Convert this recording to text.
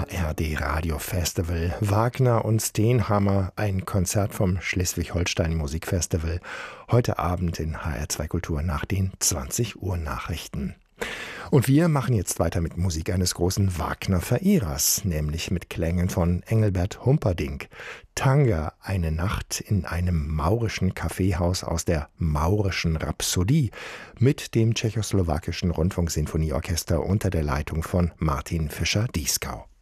ARD Radio Festival. Wagner und Steenhammer, ein Konzert vom Schleswig-Holstein Musikfestival. Heute Abend in HR2 Kultur nach den 20 Uhr Nachrichten. Und wir machen jetzt weiter mit Musik eines großen Wagner-Verehrers, nämlich mit Klängen von Engelbert Humperdinck. Tanga, eine Nacht in einem maurischen Kaffeehaus aus der Maurischen Rhapsodie mit dem tschechoslowakischen Rundfunksinfonieorchester unter der Leitung von Martin Fischer-Dieskau.